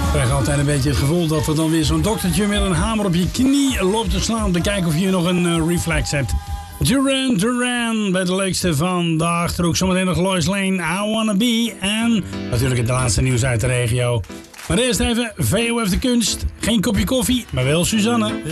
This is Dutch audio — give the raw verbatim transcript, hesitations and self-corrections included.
Ik krijg altijd een beetje het gevoel dat er dan weer zo'n doktertje met een hamer op je knie loopt te slaan om te kijken of je nog een uh, reflex hebt. Duran Duran bij de leukste van de Achterhoek. Zometeen nog Lois Lane, I Wanna Be. En natuurlijk het laatste nieuws uit de regio. Maar eerst even V O F de kunst. Geen kopje koffie, maar wel Suzanne.